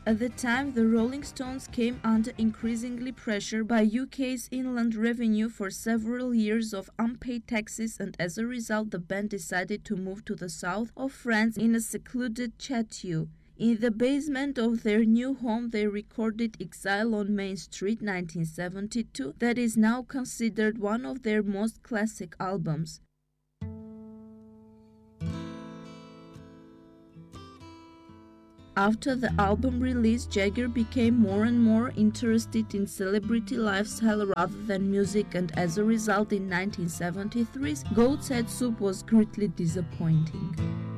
At the time, the Rolling Stones came under increasingly pressure by UK's inland revenue for several years of unpaid taxes, and as a result the band decided to move to the south of France in a secluded chateau. In the basement of their new home, they recorded Exile on Main Street 1972, that is now considered one of their most classic albums. After the album release, Jagger became more and more interested in celebrity lifestyle rather than music, and as a result in 1973's Goat's Head Soup was greatly disappointing.